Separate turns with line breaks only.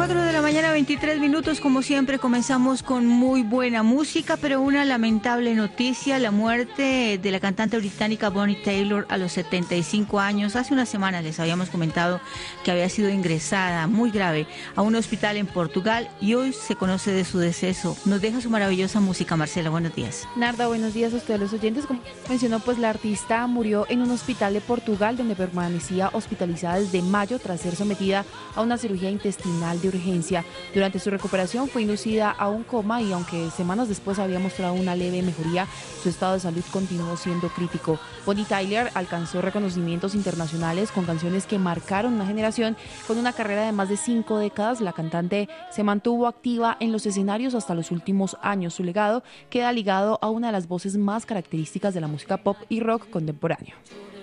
4 de la mañana, 23 minutos. Como siempre, comenzamos con muy buena música, pero una lamentable noticia: la muerte de la cantante británica Bonnie Tyler a los 75 años. Hace unas semanas les habíamos comentado que había sido ingresada muy grave a un hospital en Portugal y hoy se conoce de su deceso. Nos deja su maravillosa música. Marcela, buenos días.
Narda, buenos días a ustedes los oyentes. Como mencionó, pues la artista murió en un hospital de Portugal donde permanecía hospitalizada desde mayo tras ser sometida a una cirugía intestinal de urgencia. Durante su recuperación fue inducida a un coma y aunque semanas después había mostrado una leve mejoría, su estado de salud continuó siendo crítico. Bonnie Tyler alcanzó reconocimientos internacionales con canciones que marcaron una generación. Con una carrera de más de 5 décadas, la cantante se mantuvo activa en los escenarios hasta los últimos años. Su legado queda ligado a una de las voces más características de la música pop y rock contemporáneo.